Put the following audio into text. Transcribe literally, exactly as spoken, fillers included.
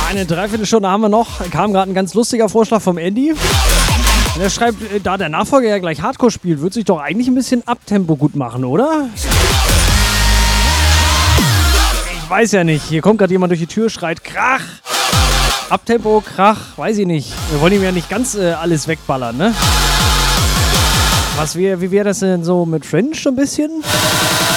Eine Dreiviertelstunde haben wir noch. Kam gerade ein ganz lustiger Vorschlag vom Andy. Und er schreibt, da der Nachfolger ja gleich Hardcore spielt, wird sich doch eigentlich ein bisschen Abtempo gut machen, oder? Ich weiß ja nicht. Hier kommt gerade jemand durch die Tür, schreit Krach. Abtempo, Krach, weiß ich nicht. Wir wollen ihm ja nicht ganz äh, alles wegballern, ne? Was wär, wie wäre das denn so mit French so ein bisschen?